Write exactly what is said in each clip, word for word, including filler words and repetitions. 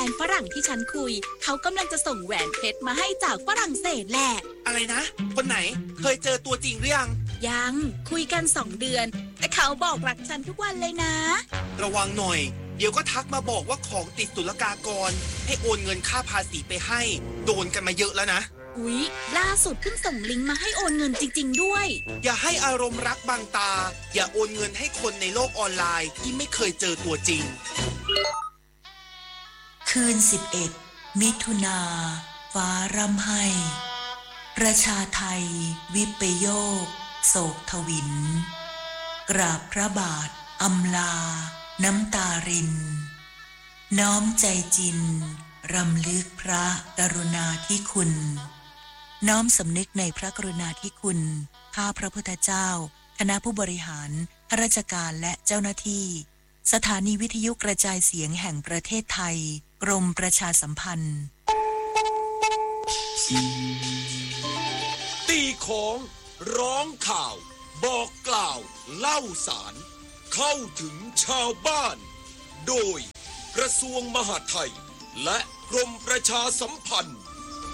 นฝรั่งที่ฉันคุยเขากำลังจะส่งแหวนเพชรมาให้จากฝรั่งเศสแหละอะไรนะคนไหนเคยเจอตัวจริงหรือยังยังคุยกันสองเดือนแต่เขาบอกรักฉันทุกวันเลยนะระวังหน่อยเดี๋ยวก็ทักมาบอกว่าของติดศุลกากรให้โอนเงินค่าภาษีไปให้โดนกันมาเยอะแล้วนะอุ๊ยล่าสุดเพิ่งส่งลิงก์มาให้โอนเงินจริงๆด้วยอย่าให้อารมณ์รักบังตาอย่าโอนเงินให้คนในโลกออนไลน์ที่ไม่เคยเจอตัวจริงคืนสิบเอ็ดมิถุนาฟ้าร่ำไห้ประชาไทยวิปโยคโศกทวินกราบพระบาทอำลาน้ำตารินน้อมใจจินรำลึกพระกรุณาธิคุณน้อมสำนึกในพระกรุณาธิคุณข้าพระพุทธเจ้าคณะผู้บริหารข้าราชการและเจ้าหน้าที่สถานีวิทยุกระจายเสียงแห่งประเทศไทยกรมประชาสัมพันธ์ตีของร้องข่าวบอกกล่าวเล่าสารเข้าถึงชาวบ้านโดยกระทรวงมหาดไทยและกรมประชาสัมพันธ์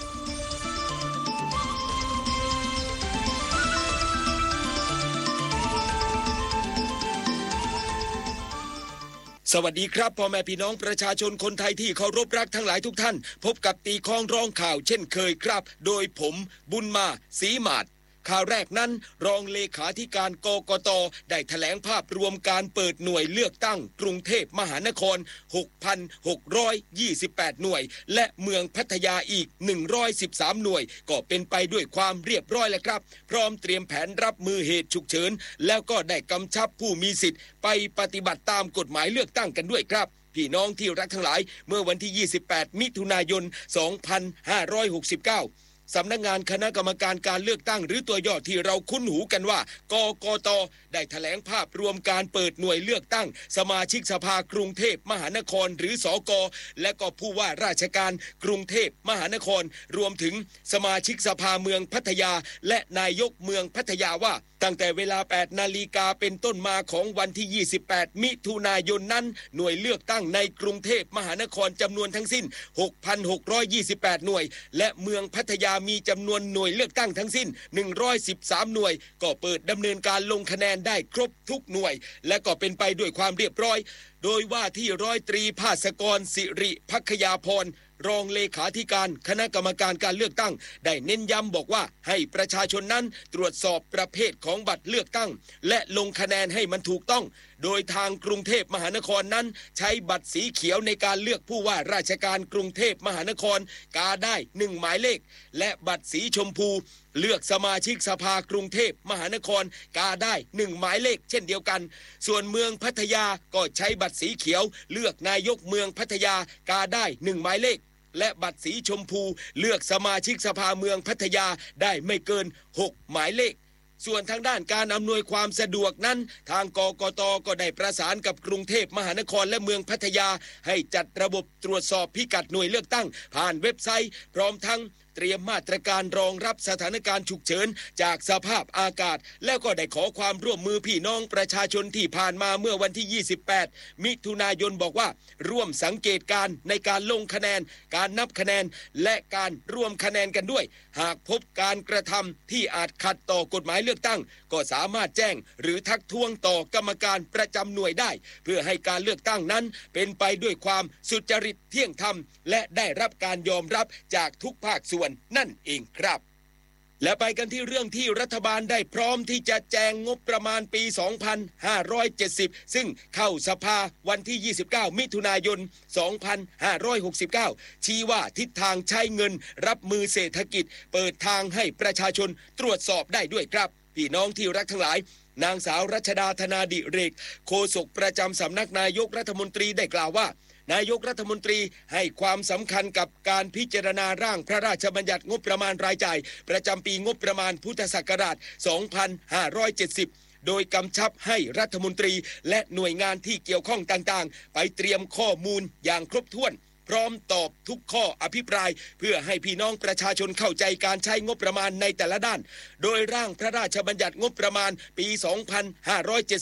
สวัสดีครับพ่อแม่พี่น้องประชาชนคนไทยที่เคารพรักทั้งหลายทุกท่านพบกับตีคล้องร้องข่าวเช่นเคยครับโดยผมบุญมาศรีมาศข่าวแรกนั้นรองเลขาธิการกกต.ได้แถลงภาพรวมการเปิดหน่วยเลือกตั้งกรุงเทพมหานคร หกพันหกร้อยยี่สิบแปด หน่วยและเมืองพัทยาอีกหนึ่งร้อยสิบสามหน่วยก็เป็นไปด้วยความเรียบร้อยแล้วครับพร้อมเตรียมแผนรับมือเหตุฉุกเฉินแล้วก็ได้กำชับผู้มีสิทธิ์ไปปฏิบัติตามกฎหมายเลือกตั้งกันด้วยครับพี่น้องที่รักทั้งหลายเมื่อวันที่ยี่สิบแปดมิถุนายนสองพันห้าร้อยหกสิบเก้าสำนักงานคณะกรรมการการเลือกตั้งหรือตัวย่อที่เราคุ้นหูกันว่ากกต.ได้แถลงภาพรวมการเปิดหน่วยเลือกตั้งสมาชิกสภากรุงเทพมหานครหรือสก.และก็ผู้ว่าราชการกรุงเทพมหานครรวมถึงสมาชิกสภาเมืองพัทยาและนายกเมืองพัทยาว่าตั้งแต่เวลา แปดนาฬิกาเป็นต้นมาของวันที่ยี่สิบแปดมิถุนายนนั้นหน่วยเลือกตั้งในกรุงเทพมหานครจำนวนทั้งสิ้น หกพันหกร้อยยี่สิบแปด หน่วยและเมืองพัทยามีจำนวนหน่วยเลือกตั้งทั้งสิ้นหนึ่งร้อยสิบสามหน่วยก็เปิดดำเนินการลงคะแนนได้ครบทุกหน่วยและก็เป็นไปด้วยความเรียบร้อยโดยว่าที่ร้อยตรีภาสกรสิริภัคยาพรรองเลขาธิการคณะกรรมการการเลือกตั้งได้เน้นย้ำบอกว่าให้ประชาชนนั้นตรวจสอบประเภทของบัตรเลือกตั้งและลงคะแนนให้มันถูกต้องโดยทางกรุงเทพมหานครนั้นใช้บัตรสีเขียวในการเลือกผู้ว่าราชการกรุงเทพมหานครกาได้หนึ่งหมายเลขและบัตรสีชมพูเลือกสมาชิกสภากรุงเทพมหานครกาได้หนึ่งหมายเลขเช่นเดียวกันส่วนเมืองพัทยาก็ใช้บัตรสีเขียวเลือกนายกเมืองพัทยากาได้หนึ่งหมายเลขและบัตรสีชมพูเลือกสมาชิกสภาเมืองพัทยาได้ไม่เกินหกหมายเลขส่วนทางด้านการอำนวยความสะดวกนั้นทางกกต.ก็ได้ประสานกับกรุงเทพมหานครและเมืองพัทยาให้จัดระบบตรวจสอบพิกัดหน่วยเลือกตั้งผ่านเว็บไซต์พร้อมทั้งเตรียมมาตรการรองรับสถานการณ์ฉุกเฉินจากสภาพอากาศแล้วก็ได้ขอความร่วมมือพี่น้องประชาชนที่ผ่านมาเมื่อวันที่ยี่สิบแปดมิถุนายนบอกว่าร่วมสังเกตการในการลงคะแนนการนับคะแนนและการรวมคะแนนกันด้วยหากพบการกระทำที่อาจขัดต่อกฎหมายเลือกตั้งก็สามารถแจ้งหรือทักท้วงต่อกรรมการประจำหน่วยได้เพื่อให้การเลือกตั้งนั้นเป็นไปด้วยความสุจริตเที่ยงธรรมและได้รับการยอมรับจากทุกภาคส่วนนั่นเองครับและไปกันที่เรื่องที่รัฐบาลได้พร้อมที่จะแจงงบประมาณปีสองพันห้าร้อยเจ็ดสิบซึ่งเข้าสภาวันที่ยี่สิบเก้ามิถุนายนสองพันห้าร้อยหกสิบเก้าชี้ว่าทิศทางใช้เงินรับมือเศรษฐกิจเปิดทางให้ประชาชนตรวจสอบได้ด้วยครับพี่น้องที่รักทั้งหลายนางสาวรัชดาธนาดิเรกโฆษกประจำสำนักนายกรัฐมนตรีได้กล่าวว่านายกรัฐมนตรีให้ความสำคัญกับการพิจารณาร่างพระราชบัญญัติงบประมาณรายจ่ายประจำปีงบประมาณพุทธศักราชสองพันห้าร้อยเจ็ดสิบโดยกำชับให้รัฐมนตรีและหน่วยงานที่เกี่ยวข้องต่างๆไปเตรียมข้อมูลอย่างครบถ้วนพร้อมตอบทุกข้ออภิปรายเพื่อให้พี่น้องประชาชนเข้าใจการใช้งบประมาณในแต่ละด้านโดยร่างพระราชบัญญัติงบประมาณปีสองพันห้าร้อยเจ็ดสิบ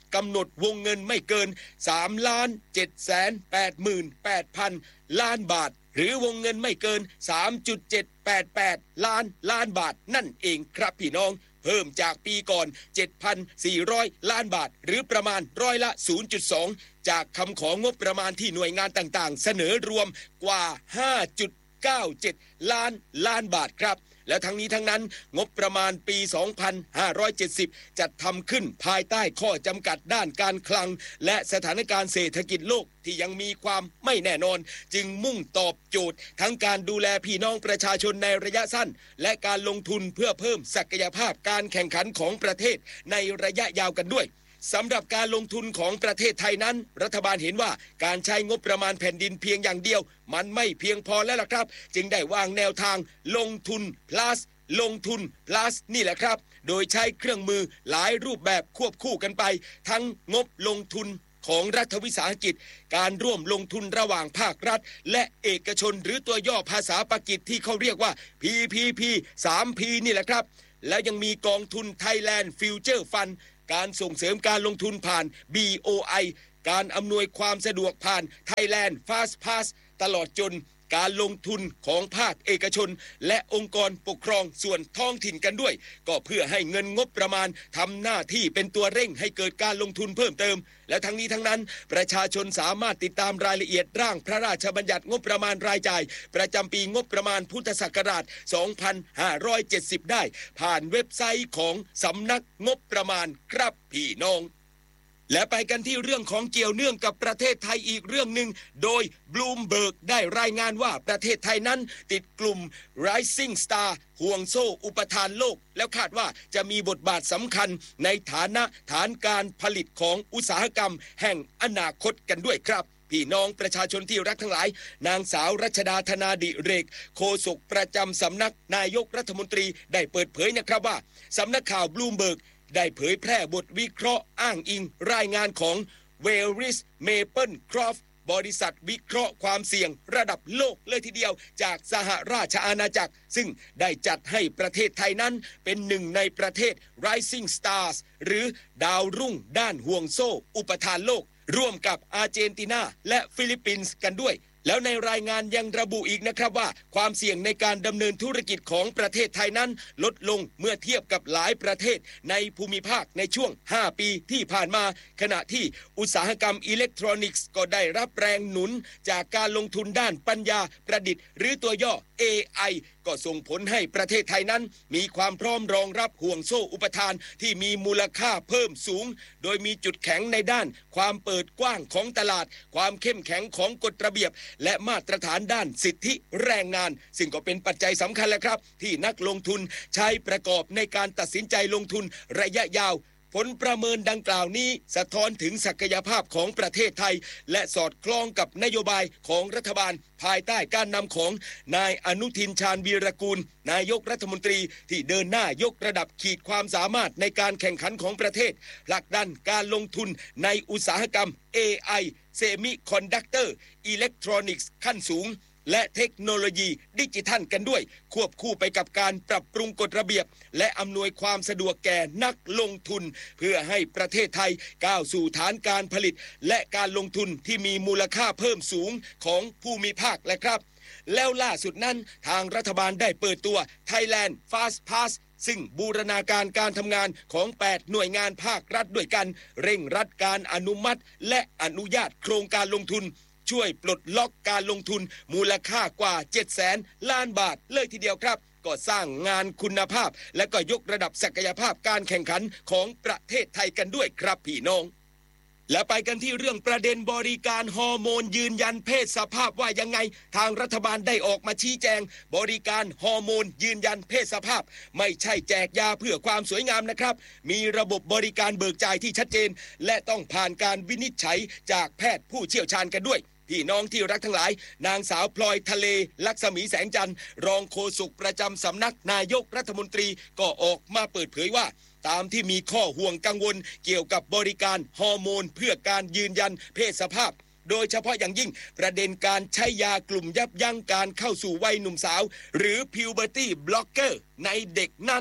กำหนดวงเงินไม่เกินสามล้านเจ็ดแสนแปดหมื่นแปดพันล้านบาทหรือวงเงินไม่เกิน สามจุดเจ็ดแปดแปด ล้านล้านบาทนั่นเองครับพี่น้องเพิ่มจากปีก่อน เจ็ดพันสี่ร้อย ล้านบาทหรือประมาณร้อยละ ศูนย์จุดสอง จากคำของงบประมาณที่หน่วยงานต่างๆเสนอรวมกว่า ห้าจุดเก้าเจ็ด ล้านล้านบาทครับและทั้งนี้ทั้งนั้นงบประมาณปี สองพันห้าร้อยเจ็ดสิบ จัดทำขึ้นภายใต้ข้อจำกัดด้านการคลังและสถานการณ์เศรษฐกิจโลกที่ยังมีความไม่แน่นอนจึงมุ่งตอบโจทย์ทั้งการดูแลพี่น้องประชาชนในระยะสั้นและการลงทุนเพื่อเพิ่มศักยภาพการแข่งขันของประเทศในระยะยาวกันด้วยสำหรับการลงทุนของประเทศไทยนั้นรัฐบาลเห็นว่าการใช้งบประมาณแผ่นดินเพียงอย่างเดียวมันไม่เพียงพอแล้วล่ะครับจึงได้วางแนวทางลงทุน plus ลงทุน plus นี่แหละครับโดยใช้เครื่องมือหลายรูปแบบควบคู่กันไปทั้งงบลงทุนของรัฐวิสาหกิจการร่วมลงทุนระหว่างภาครัฐและเอกชนหรือตัวย่อภาษาปากีสที่เขาเรียกว่า พี พี พี สาม พี นี่แหละครับแล้วยังมีกองทุน Thailand Future Fundการส่งเสริมการลงทุนผ่าน บี โอ ไอ การอำนวยความสะดวกผ่าน Thailand Fast Pass ตลอดจนการลงทุนของภาคเอกชนและองค์กรปกครองส่วนท้องถิ่นกันด้วยก็เพื่อให้เงินงบประมาณทำหน้าที่เป็นตัวเร่งให้เกิดการลงทุนเพิ่มเติมและทั้งนี้ทั้งนั้นประชาชนสามารถติดตามรายละเอียดร่างพระราชบัญญัติงบประมาณรายจ่ายประจำปีงบประมาณพุทธศักราช สองพันห้าร้อยเจ็ดสิบ ได้ผ่านเว็บไซต์ของสำนักงบประมาณครับพี่น้องและไปกันที่เรื่องของเกี่ยวเนื่องกับประเทศไทยอีกเรื่องหนึ่งโดย Bloomberg ได้รายงานว่าประเทศไทยนั้นติดกลุ่ม Rising Star ห่วงโซ่อุปทานโลกแล้วคาดว่าจะมีบทบาทสำคัญในฐานะฐานการผลิตของอุตสาหกรรมแห่งอนาคตกันด้วยครับพี่น้องประชาชนที่รักทั้งหลายนางสาวรัชดาธนาดิเรกโฆษกประจำสำนักนายกรัฐมนตรีได้เปิดเผยนะครับว่าสำนักข่าว Bloombergได้เผยแพร่บทวิเคราะห์อ้างอิงรายงานของ Veris Maplecroft บริษัทวิเคราะห์ความเสี่ยงระดับโลกเลยทีเดียวจากสหราชอาณาจักรซึ่งได้จัดให้ประเทศไทยนั้นเป็นหนึ่งในประเทศ Rising Stars หรือดาวรุ่งด้านห่วงโซ่อุปทานโลกร่วมกับอาร์เจนตินาและฟิลิปปินส์กันด้วยแล้วในรายงานยังระบุอีกนะครับว่าความเสี่ยงในการดำเนินธุรกิจของประเทศไทยนั้นลดลงเมื่อเทียบกับหลายประเทศในภูมิภาคในช่วงห้าปีที่ผ่านมาขณะที่อุตสาหกรรมอิเล็กทรอนิกส์ก็ได้รับแรงหนุนจากการลงทุนด้านปัญญาประดิษฐ์หรือตัวย่อ เอ ไอ ก็ส่งผลให้ประเทศไทยนั้นมีความพร้อมรองรับห่วงโซ่อุปทานที่มีมูลค่าเพิ่มสูงโดยมีจุดแข็งในด้านความเปิดกว้างของตลาดความเข้มแข็งของกฎระเบียบและมาตรฐานด้านสิทธิแรงงานซึ่งก็เป็นปัจจัยสำคัญแหละครับที่นักลงทุนใช้ประกอบในการตัดสินใจลงทุนระยะยาวผลประเมินดังกล่าวนี้สะท้อนถึงศักยภาพของประเทศไทยและสอดคล้องกับนโยบายของรัฐบาลภายใต้การนำของนายอนุทินชาญวีรกูลนายกรัฐมนตรีที่เดินหน้ายกระดับขีดความสามารถในการแข่งขันของประเทศผลักดันการลงทุนในอุตสาหกรรม เอ ไอ Semiconductor Electronics ขั้นสูงและเทคโนโลยีดิจิทัลกันด้วยควบคู่ไปกับการปรับปรุงกฎระเบียบและอำนวยความสะดวกแก่นักลงทุนเพื่อให้ประเทศไทยก้าวสู่ฐานการผลิตและการลงทุนที่มีมูลค่าเพิ่มสูงของภูมิภาคและครับแล้วล่าสุดนั้นทางรัฐบาลได้เปิดตัว Thailand Fast Pass ซึ่งบูรณาการการทำงานของแปดหน่วยงานภาครัฐด้วยกันเร่งรัดการอนุมัติและอนุญาตโครงการลงทุนช่วยปลดล็อกการลงทุนมูลค่ากว่า เจ็ดแสน ล้านบาทเลยทีเดียวครับก็สร้างงานคุณภาพและก็ยกระดับศักยภาพการแข่งขันของประเทศไทยกันด้วยครับพี่น้องและไปกันที่เรื่องประเด็นบริการฮอร์โมนยืนยันเพศสภาพว่ายังไงทางรัฐบาลได้ออกมาชี้แจงบริการฮอร์โมนยืนยันเพศสภาพไม่ใช่แจกยาเพื่อความสวยงามนะครับมีระบบบริการเบิกจ่ายที่ชัดเจนและต้องผ่านการวินิจฉัยจากแพทย์ผู้เชี่ยวชาญกันด้วยพี่น้องที่รักทั้งหลายนางสาวพลอยทะเลลักษมีแสงจันทร์รองโฆษกประจำสำนักนายกรัฐมนตรีก็ออกมาเปิดเผยว่าตามที่มีข้อห่วงกังวลเกี่ยวกับบริการฮอร์โมนเพื่อการยืนยันเพศสภาพโดยเฉพาะอย่างยิ่งประเด็นการใช้ยากลุ่มยับยั้งการเข้าสู่วัยหนุ่มสาวหรือ puberty blocker ในเด็กนั้น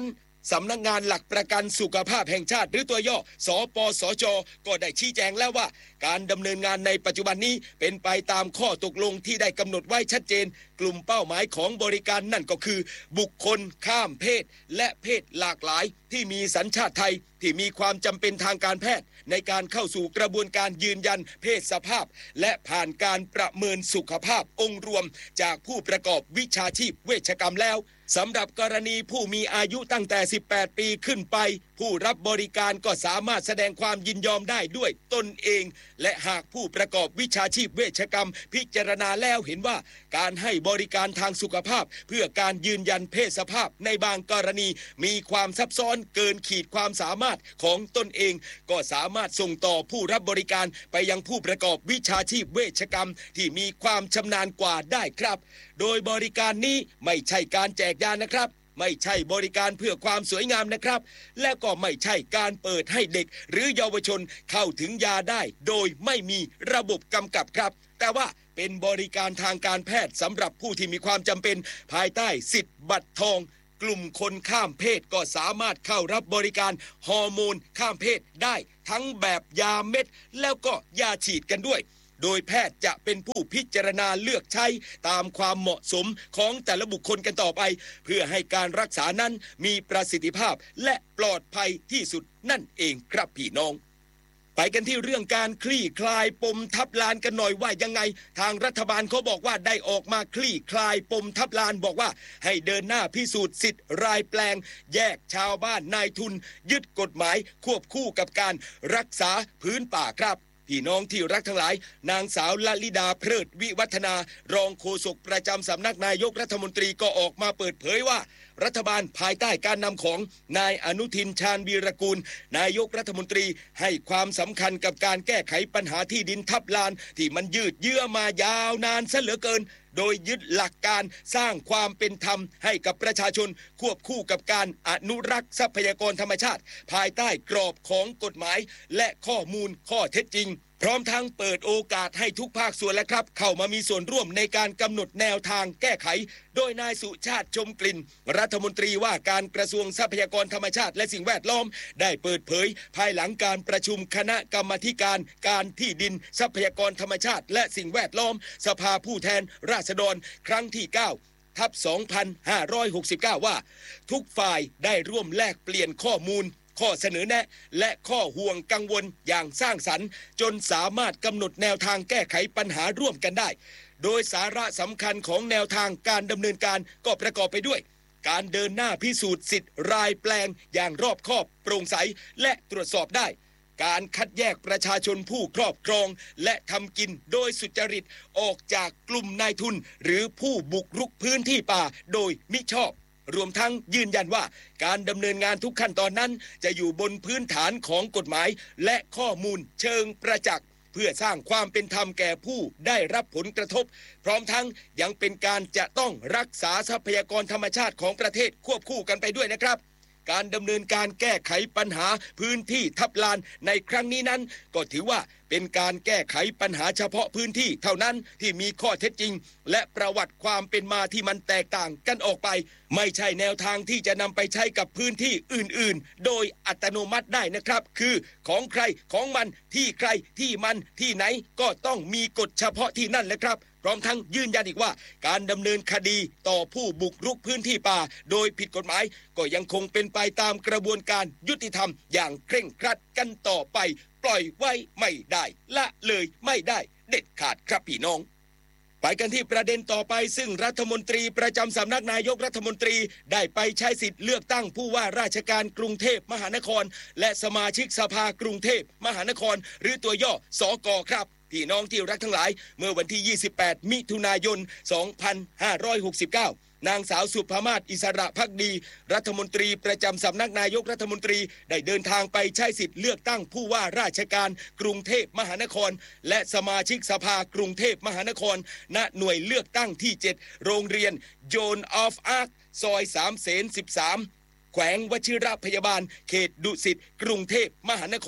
สำนักงานหลักประกันสุขภาพแห่งชาติหรือตัวย่อสปสช.ก็ได้ชี้แจงแล้วว่าการดำเนินงานในปัจจุบันนี้เป็นไปตามข้อตกลงที่ได้กำหนดไว้ชัดเจนกลุ่มเป้าหมายของบริการนั่นก็คือบุคคลข้ามเพศและเพศหลากหลายที่มีสัญชาติไทยที่มีความจำเป็นทางการแพทย์ในการเข้าสู่กระบวนการยืนยันเพศสภาพและผ่านการประเมินสุขภาพองค์รวมจากผู้ประกอบวิชาชีพเวชกรรมแล้วสำหรับกรณีผู้มีอายุตั้งแต่สิบแปดปีขึ้นไปผู้รับบริการก็สามารถแสดงความยินยอมได้ด้วยตนเองและหากผู้ประกอบวิชาชีพเวชกรรมพิจารณาแล้วเห็นว่าการให้บริการทางสุขภาพเพื่อการยืนยันเพศสภาพในบางกรณีมีความซับซ้อนเกินขีดความสามารถของตนเองก็สามารถส่งต่อผู้รับบริการไปยังผู้ประกอบวิชาชีพเวชกรรมที่มีความชำนาญกว่าได้ครับโดยบริการนี้ไม่ใช่การแจกยานะครับไม่ใช่บริการเพื่อความสวยงามนะครับและก็ไม่ใช่การเปิดให้เด็กหรือเยาวชนเข้าถึงยาได้โดยไม่มีระบบกำกับครับแต่ว่าเป็นบริการทางการแพทย์สำหรับผู้ที่มีความจำเป็นภายใต้สิทธิ์บัตรทองกลุ่มคนข้ามเพศก็สามารถเข้ารับบริการฮอร์โมนข้ามเพศได้ทั้งแบบยาเม็ดแล้วก็ยาฉีดกันด้วยโดยแพทย์จะเป็นผู้พิจารณาเลือกใช้ตามความเหมาะสมของแต่ละบุคคลกันต่อไปเพื่อให้การรักษานั้นมีประสิทธิภาพและปลอดภัยที่สุดนั่นเองครับพี่น้องไปกันที่เรื่องการคลี่คลายปมทับลานกันหน่อยว่ายังไงทางรัฐบาลเขาบอกว่าได้ออกมาคลี่คลายปมทับลานบอกว่าให้เดินหน้าพิสูจน์สิทธิ์รายแปลงแยกชาวบ้านนายทุนยึดกฎหมายควบคู่กับการรักษาพื้นป่าครับพี่น้องที่รักทั้งหลายนางสาวลลิดาเพลิดวิวัฒนารองโฆษกประจำสำนักนายกรัฐมนตรีก็ออกมาเปิดเผยว่ารัฐบาลภายใต้การนำของนายอนุทินชาญวีรกูลนายกรัฐมนตรีให้ความสำคัญกับการแก้ไขปัญหาที่ดินทับลานที่มันยืดเยื้อมายาวนานซะเหลือเกินโดยยึดหลักการสร้างความเป็นธรรมให้กับประชาชนควบคู่กับการอนุรักษ์ทรัพยากรธรรมชาติภายใต้กรอบของกฎหมายและข้อมูลข้อเท็จจริงพร้อมทั้งเปิดโอกาสให้ทุกภาคส่วนและครับเข้ามามีส่วนร่วมในการกำหนดแนวทางแก้ไขโดยนายสุชาติชมกลิ่นรัฐมนตรีว่าการกระทรวงทรัพยากรธรรมชาติและสิ่งแวดล้อมได้เปิดเผยภายหลังการประชุมคณะกรรมาธิการการที่ดินทรัพยากรธรรมชาติและสิ่งแวดล้อมสภาผู้แทนราษฎรครั้งที่เก้าทับสองพันห้าร้อยหกสิบเก้าว่าทุกฝ่ายได้ร่วมแลกเปลี่ยนข้อมูลข้อเสนอแนะและข้อห่วงกังวลอย่างสร้างสรรค์จนสามารถกำหนดแนวทางแก้ไขปัญหาร่วมกันได้โดยสาระสำคัญของแนวทางการดำเนินการก็ประกอบไปด้วยการเดินหน้าพิสูจน์สิทธิ์รายแปลงอย่างรอบคอบโปร่งใสและตรวจสอบได้การคัดแยกประชาชนผู้ครอบครองและทำกินโดยสุจริตออกจากกลุ่มนายทุนหรือผู้บุกรุกพื้นที่ป่าโดยมิชอบรวมทั้งยืนยันว่าการดำเนินงานทุกขั้นตอนนั้นจะอยู่บนพื้นฐานของกฎหมายและข้อมูลเชิงประจักษ์เพื่อสร้างความเป็นธรรมแก่ผู้ได้รับผลกระทบพร้อมทั้งยังเป็นการจะต้องรักษาทรัพยากรธรรมชาติของประเทศควบคู่กันไปด้วยนะครับการดำเนินการแก้ไขปัญหาพื้นที่ทับลานในครั้งนี้นั้นก็ถือว่าเป็นการแก้ไขปัญหาเฉพาะพื้นที่เท่านั้นที่มีข้อเท็จจริงและประวัติความเป็นมาที่มันแตกต่างกันออกไปไม่ใช่แนวทางที่จะนำไปใช้กับพื้นที่อื่นๆโดยอัตโนมัติได้นะครับคือของใครของมันที่ใครที่มันที่ไหนก็ต้องมีกฎเฉพาะที่นั่นแหละครับพร้อมทั้งยืนยันอีกว่าการดำเนินคดีต่อผู้บุกรุกพื้นที่ป่าโดยผิดกฎหมายก็ยังคงเป็นไปตามกระบวนการยุติธรรมอย่างเคร่งครัดกันต่อไปปล่อยไว้ไม่ได้ละเลยไม่ได้เด็ดขาดครับพี่น้องไปกันที่ประเด็นต่อไปซึ่งรัฐมนตรีประจำสำนักนายกรัฐมนตรีได้ไปใช้สิทธิ์เลือกตั้งผู้ว่าราชการกรุงเทพมหานครและสมาชิกสภากรุงเทพมหานครหรือตัวย่อสก.ครับพี่น้องที่รักทั้งหลายเมื่อวันที่ยี่สิบแปดมิถุนายนสองพันห้าร้อยหกสิบเก้านางสาวสุภามาศอิสระภักดีรัฐมนตรีประจำสำนักนายกรัฐมนตรีได้เดินทางไปใช้สิทธิ์เลือกตั้งผู้ว่าราชการกรุงเทพมหานครและสมาชิกสภากรุงเทพมหานครณหน่วยเลือกตั้งที่เจ็ดโรงเรียนโจนออฟอาร์คซอยสามเสนสิบสามแขวงวชิรพยาบาลเขตดุสิตกรุงเทพมหานคร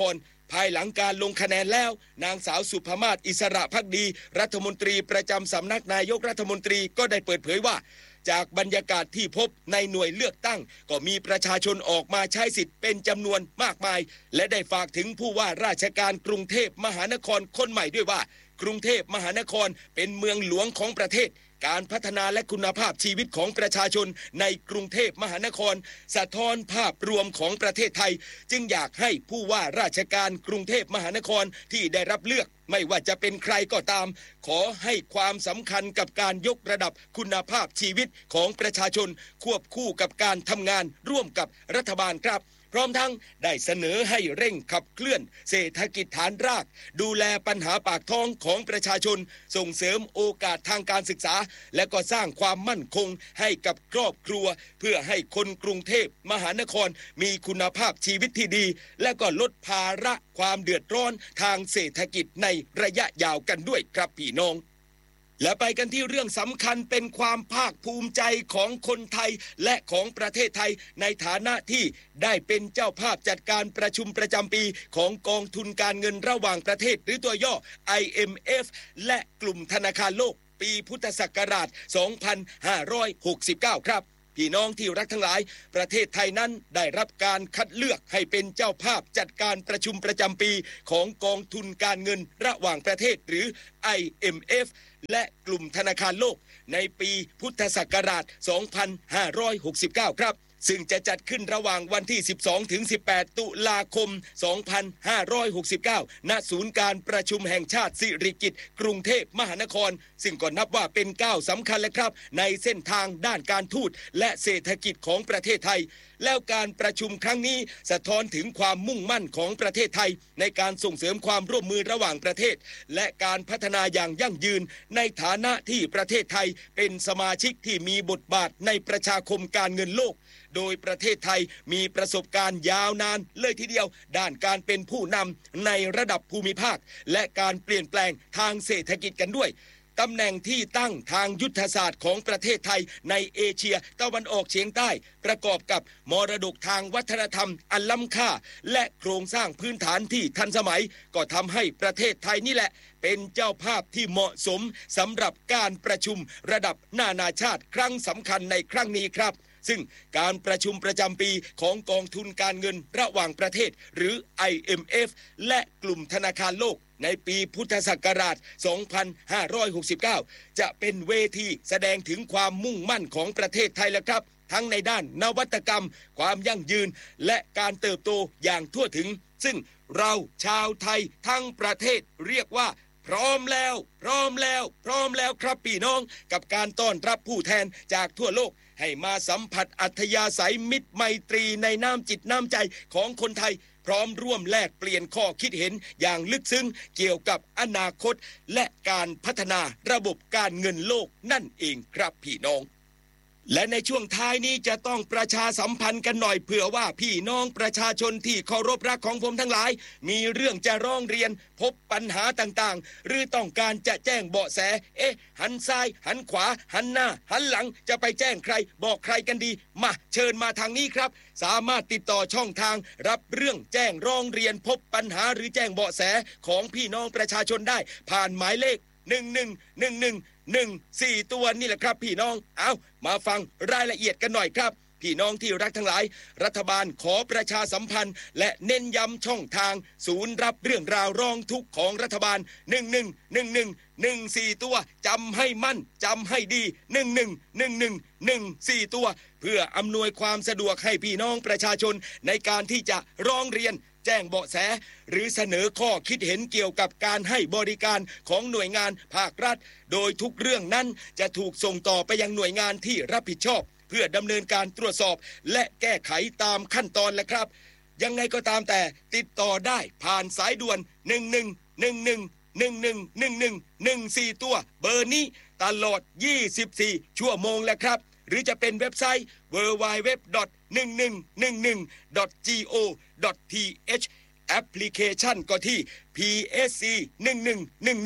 ภายหลังการลงคะแนนแล้วนางสาวสุภมาศอิสระภักดีรัฐมนตรีประจำสำนักนายกรัฐมนตรีก็ได้เปิดเผยว่าจากบรรยากาศที่พบในหน่วยเลือกตั้งก็มีประชาชนออกมาใช้สิทธิ์เป็นจำนวนมากมายและได้ฝากถึงผู้ว่าราชการกรุงเทพมหานครคนใหม่ด้วยว่ากรุงเทพมหานครเป็นเมืองหลวงของประเทศการพัฒนาและคุณภาพชีวิตของประชาชนในกรุงเทพมหานครสะท้อนภาพรวมของประเทศไทยจึงอยากให้ผู้ว่าราชการกรุงเทพมหานครที่ได้รับเลือกไม่ว่าจะเป็นใครก็ตามขอให้ความสำคัญกับการยกระดับคุณภาพชีวิตของประชาชนควบคู่กับการทำงานร่วมกับรัฐบาลครับพร้อมทั้งได้เสนอให้เร่งขับเคลื่อนเศรษฐกิจฐานรากดูแลปัญหาปากท้องของประชาชนส่งเสริมโอกาสทางการศึกษาและก็สร้างความมั่นคงให้กับครอบครัวเพื่อให้คนกรุงเทพมหานครมีคุณภาพชีวิตที่ดีและก็ลดภาระความเดือดร้อนทางเศรษฐกิจในระยะยาวกันด้วยครับพี่น้องและไปกันที่เรื่องสำคัญเป็นความภาคภูมิใจของคนไทยและของประเทศไทยในฐานะที่ได้เป็นเจ้าภาพจัดการประชุมประจำปีของกองทุนการเงินระหว่างประเทศหรือตัวย่อ ไอ เอ็ม เอฟ และกลุ่มธนาคารโลกปีพุทธศักราช สองพันห้าร้อยหกสิบเก้า ครับพี่น้องที่รักทั้งหลายประเทศไทยนั้นได้รับการคัดเลือกให้เป็นเจ้าภาพจัดการประชุมประจำปีของกองทุนการเงินระหว่างประเทศหรือ ไอ เอ็ม เอฟ และกลุ่มธนาคารโลกในปีพุทธศักราช สองพันห้าร้อยหกสิบเก้า ครับซึ่งจะจัดขึ้นระหว่างวันที่ สิบสองถึงสิบแปด ตุลาคม สองพันห้าร้อยหกสิบเก้า ณ ศูนย์การประชุมแห่งชาติสิริกิติ์กรุงเทพมหานครซึ่งก็นับว่าเป็นก้าวสำคัญและครับในเส้นทางด้านการทูตและเศรษฐกิจของประเทศไทยแล้วการประชุมครั้งนี้สะท้อนถึงความมุ่งมั่นของประเทศไทยในการส่งเสริมความร่วมมือระหว่างประเทศและการพัฒนาอย่างยั่งยืนในฐานะที่ประเทศไทยเป็นสมาชิกที่มีบทบาทในประชาคมการเงินโลกโดยประเทศไทยมีประสบการณ์ยาวนานเลยทีเดียวด้านการเป็นผู้นำในระดับภูมิภาคและการเปลี่ยนแปลงทางเศรษฐกิจกันด้วยตำแหน่งที่ตั้งทางยุทธศาสตร์ของประเทศไทยในเอเชียตะวันออกเฉียงใต้ประกอบกับมรดกทางวัฒนธรรมอันล้ำค่าและโครงสร้างพื้นฐานที่ทันสมัยก็ทำให้ประเทศไทยนี่แหละเป็นเจ้าภาพที่เหมาะสมสำหรับการประชุมระดับนานาชาติครั้งสำคัญในครั้งนี้ครับซึ่งการประชุมประจำปีของกองทุนการเงินระหว่างประเทศหรือ ไอ เอ็ม เอฟ และกลุ่มธนาคารโลกในปีพุทธศักราช สองพันห้าร้อยหกสิบเก้า จะเป็นเวทีแสดงถึงความมุ่งมั่นของประเทศไทยแล้วครับทั้งในด้านนวัตกรรมความยั่งยืนและการเติบโตอย่างทั่วถึงซึ่งเราชาวไทยทั้งประเทศเรียกว่าพร้อมแล้วพร้อมแล้วพร้อมแล้วครับพี่น้องกับการต้อนรับผู้แทนจากทั่วโลกให้มาสัมผัสอัธยาศัยมิตรไมตรีในน้ำจิตน้ำใจของคนไทยพร้อมร่วมแลกเปลี่ยนข้อคิดเห็นอย่างลึกซึ้งเกี่ยวกับอนาคตและการพัฒนาระบบการเงินโลกนั่นเองครับพี่น้องและในช่วงท้ายนี้จะต้องประชาสัมพันธ์กันหน่อยเผื่อว่าพี่น้องประชาชนที่เคารพรักของผมทั้งหลายมีเรื่องจะร้องเรียนพบปัญหาต่างๆหรือต้องการจะแจ้งเบาะแสเอ๊ะหันซ้ายหันขวาหันหน้าหันหลังจะไปแจ้งใครบอกใครกันดีมาเชิญมาทางนี้ครับสามารถติดต่อช่องทางรับเรื่องแจ้งร้องเรียนพบปัญหาหรือแจ้งเบาะแสของพี่น้องประชาชนได้ผ่านหมายเลขหนึ่งหนึ่งหนึ่งหนึ่งหนึ่งสี่ตัวนี่แหละครับพี่น้องเอามาฟังรายละเอียดกันหน่อยครับพี่น้องที่รักทั้งหลายรัฐบาลขอประชาสัมพันธ์และเน้นย้ำช่องทางศูนย์รับเรื่องราวร้องทุกข์ของรัฐบาลหนึ่งหนึ่งหนึ่งหนึ่งหนึ่งสี่ตัวจำให้มั่นจำให้ดีหนึ่งหนึ่งหนึ่งหนึ่งหนึ่งสี่ตัวเพื่ออำนวยความสะดวกให้พี่น้องประชาชนในการที่จะร้องเรียนแจ้งเบาะแสหรือเสนอข้อคิดเห็นเกี่ยวกับการให้บริการของหน่วยงานภาครัฐโดยทุกเรื่องนั้นจะถูกส่งต่อไปยังหน่วยงานที่รับผิดชอบเพื่อดำเนินการตรวจสอบและแก้ไขตามขั้นตอนแหละครับยังไงก็ตามแต่ติดต่อได้ผ่านสายด่วนหนึ่งหนึ่งหนึ่งหนึ่งหนึ่งหนึ่งหนึ่งหนึ่งหนึ่งสี่ตัวเบอร์นี้ตลอดยี่สิบสี่ชั่วโมงแหละครับหรือจะเป็นเว็บไซต์ ดับเบิลยู ดับเบิลยู ดับเบิลยู ดอท หนึ่งหนึ่งหนึ่งหนึ่ง ดอท จี โอ ดอท ที เอช แอปพลิเคชันก็ที่ พี เอส ซี หนึ่งหนึ่งหนึ่งหนึ่ง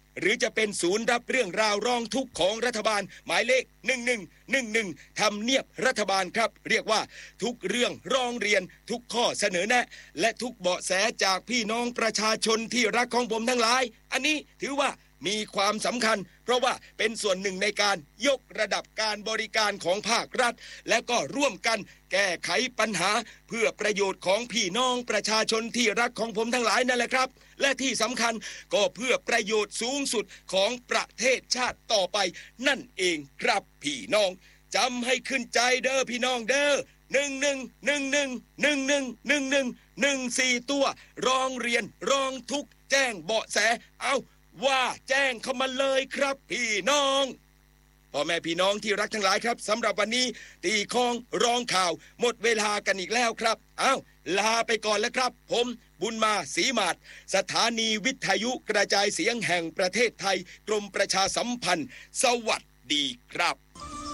หรือจะเป็นศูนย์รับเรื่องราวร้องทุกข์ของรัฐบาลหมายเลขหนึ่งหนึ่งหนึ่งหนึ่งทำเนียบรัฐบาลครับเรียกว่าทุกเรื่องร้องเรียนทุกข้อเสนอแนะและทุกเบาะแสจากพี่น้องประชาชนที่รักของผมทั้งหลายอันนี้ถือว่ามีความสำคัญเพราะว่าเป็นส่วนหนึ่งในการยกระดับการบริการของภาครัฐและก็ร่วมกันแก้ไขปัญหาเพื่อประโยชน์ของพี่น้องประชาชนที่รักของผมทั้งหลายนั่นแหละครับและที่สำคัญก็เพื่อประโยชน์สูงสุดของประเทศชาติต่อไปนั่นเองครับพี่น้องจำให้ขึ้นใจเด้อพี่น้องเด้อหนึ่งหนึ่งหนึ่งหนึ่งหนึ่งหนึ่งหนึ่งหนึ่งหนึ่งสี่ตัวร้องเรียนร้องทุกข์แจ้งเบาะแสเอาว่าแจ้งเข้ามาเลยครับพี่น้องพ่อแม่พี่น้องที่รักทั้งหลายครับสำหรับวันนี้ตีคองร้องข่าวหมดเวลากันอีกแล้วครับอ้าวลาไปก่อนแล้วครับผมบุญมาศรีมาศสถานีวิทยุกระจายเสียงแห่งประเทศไทยกรมประชาสัมพันธ์สวัสดีครับ